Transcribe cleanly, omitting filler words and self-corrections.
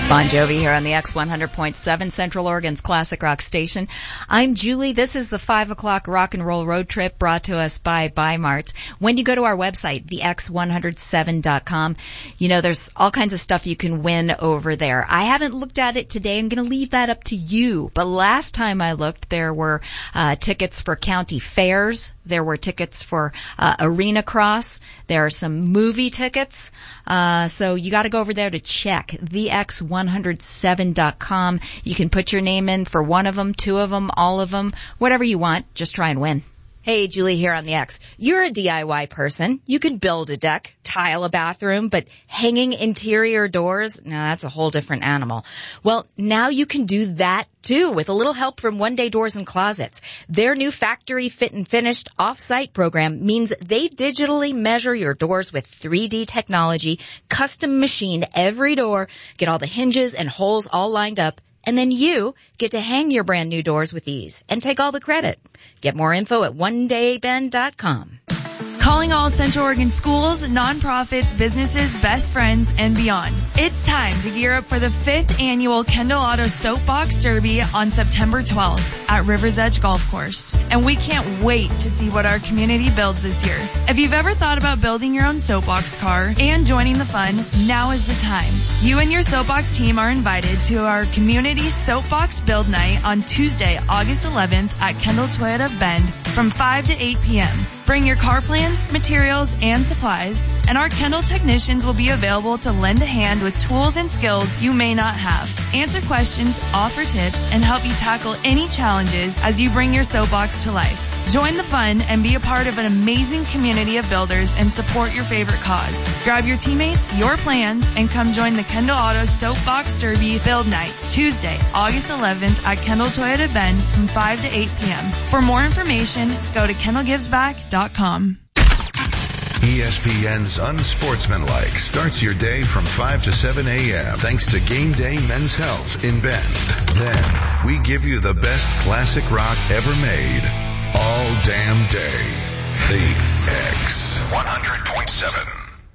Bon Jovi here on the X100.7, Central Oregon's classic rock station. I'm Julie. This is the 5 o'clock rock and roll road trip brought to us by Bi-Mart. When you go to our website, thex107.com, you know, there's all kinds of stuff you can win over there. I haven't looked at it today. I'm going to leave that up to you. But last time I looked, there were tickets for county fairs. There were tickets for arena cross. There are some movie tickets. So you got to go over there to check thex107.com. You can put your name in for one of them, two of them, all of them, whatever you want. Just try and win. Hey, Julie here on the X. You're a DIY person. You can build a deck, tile a bathroom, but hanging interior doors, no, that's a whole different animal. Well, now you can do that too with a little help from One Day Doors and Closets. Their new factory fit and finished off-site program means they digitally measure your doors with 3D technology, custom machine every door, get all the hinges and holes all lined up, and then you get to hang your brand new doors with ease and take all the credit. Get more info at onedaybend.com. Calling all Central Oregon schools, nonprofits, businesses, best friends, and beyond. It's time to gear up for the 5th annual Kendall Auto Soapbox Derby on September 12th at River's Edge Golf Course. And we can't wait to see what our community builds this year. If you've ever thought about building your own soapbox car and joining the fun, now is the time. You and your soapbox team are invited to our community soapbox build night on Tuesday, August 11th at Kendall Toyota Bend from 5 to 8 p.m. Bring your car plans, materials, and supplies, and our Kendall technicians will be available to lend a hand with tools and skills you may not have, answer questions, offer tips, and help you tackle any challenges as you bring your soapbox to life. Join the fun and be a part of an amazing community of builders and support your favorite cause. Grab your teammates, your plans, and come join the Kendall Auto Soapbox Derby Build Night, Tuesday, August 11th at Kendall Toyota Bend from 5 to 8 p.m. For more information, go to kendallgivesback.com. ESPN's Unsportsmanlike starts your day from 5 to 7 a.m. thanks to Game Day Men's Health in Bend. Then, we give you the best classic rock ever made all damn day. The X 100.7.